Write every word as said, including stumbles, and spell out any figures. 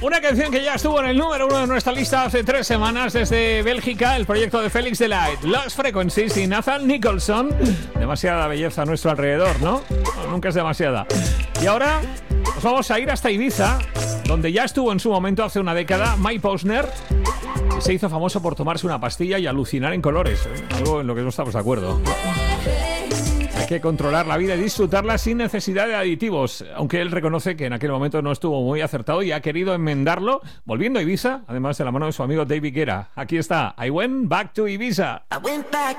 Una canción que ya estuvo en el número uno de nuestra lista hace tres semanas desde Bélgica, el proyecto de Felix Delight, Lost Frequencies y Nathan Nicholson. Demasiada belleza a nuestro alrededor, ¿no? No, nunca es demasiada. Y ahora nos vamos a ir hasta Ibiza, donde ya estuvo en su momento hace una década Mike Posner, que se hizo famoso por tomarse una pastilla y alucinar en colores, ¿eh? Algo en lo que no estamos de acuerdo. Hay que controlar la vida y disfrutarla sin necesidad de aditivos, aunque él reconoce que en aquel momento no estuvo muy acertado y ha querido enmendarlo volviendo a Ibiza, además de la mano de su amigo David Guetta. Aquí está, I Went Back to Ibiza. I went back.